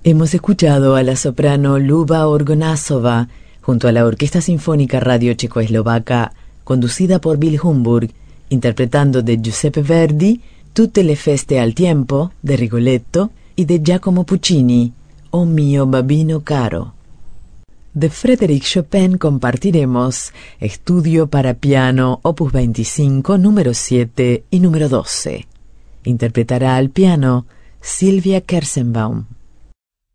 Hemos escuchado a la soprano Luba Orgonasova junto a la Orquesta Sinfónica Radio Checoslovaca, conducida por Bill Humburg, interpretando de Giuseppe Verdi Tutte le feste al tiempo, de Rigoletto, y de Giacomo Puccini, O mio babbino caro. De Frédéric Chopin compartiremos Estudio para piano, opus 25, número 7 y número 12. Interpretará al piano Silvia Kersenbaum.